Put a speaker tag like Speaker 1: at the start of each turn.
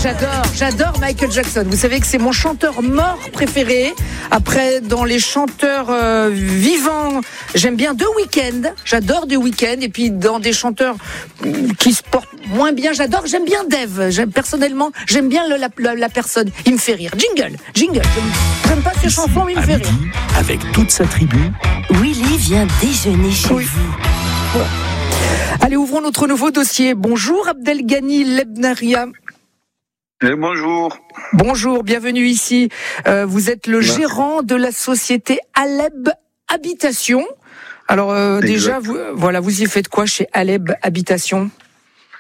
Speaker 1: J'adore Michael Jackson. Vous savez que c'est mon chanteur mort préféré. Après, dans les chanteurs vivants, j'aime bien The Weeknd. J'adore The Weeknd. Et puis, dans des chanteurs qui se portent moins bien, j'aime bien Dave. Personnellement, j'aime bien la personne. Il me fait rire. Jingle. J'aime pas ses chansons, mais il me fait rire.
Speaker 2: Avec toute sa tribu,
Speaker 3: Willy vient déjeuner chez vous.
Speaker 1: Bon. Allez, ouvrons notre nouveau dossier. Bonjour Abdelghani Lebnaria.
Speaker 4: Bonjour.
Speaker 1: Bonjour, bienvenue ici. Vous êtes le gérant de la société Aleb Habitation. Alors déjà, vous y faites quoi chez Aleb Habitation ?